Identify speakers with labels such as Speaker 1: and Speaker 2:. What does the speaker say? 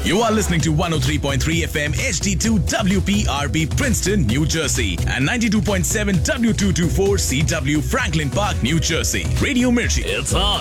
Speaker 1: You are listening to 103.3 FM HD2 WPRB Princeton, New Jersey, and 92.7 W224 CW Franklin Park, New Jersey. Radio Mirchi. It's on.